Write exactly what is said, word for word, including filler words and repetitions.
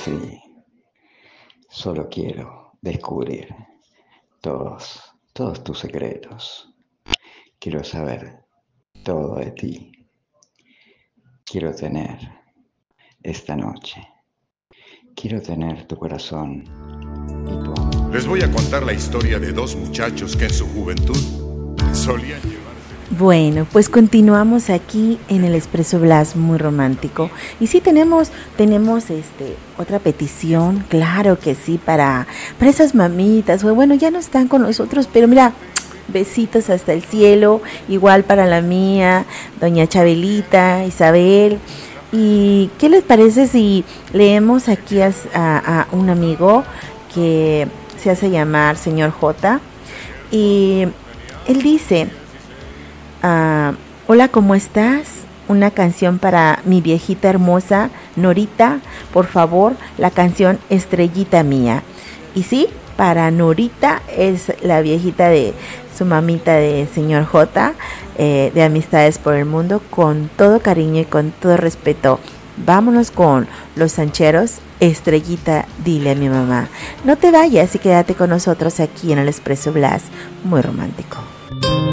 sí, solo quiero descubrir todos, todos tus secretos. Quiero saber todo de ti. Quiero tener esta noche. Quiero tener tu corazón y tu amor. Les voy a contar la historia de dos muchachos que en su juventud solían llevarse. Bueno, pues continuamos aquí en el Expreso Blas, muy romántico. Y sí tenemos, tenemos este otra petición, claro que sí, para, para esas mamitas. Bueno, ya no están con nosotros, pero mira, besitos hasta el cielo, igual para la mía, doña Chabelita, Isabel. ¿Y qué les parece si leemos aquí a, a, a un amigo que se hace llamar señor J? Y él dice: Uh, hola, ¿cómo estás? Una canción para mi viejita hermosa, Norita, por favor, la canción Estrellita Mía. Y sí, para Norita, es la viejita de su mamita de señor J, eh, de Amistades por el Mundo, con todo cariño y con todo respeto. Vámonos con Los Sancheros, Estrellita, dile a mi mamá. No te vayas y quédate con nosotros aquí en el Expreso Blas, muy romántico.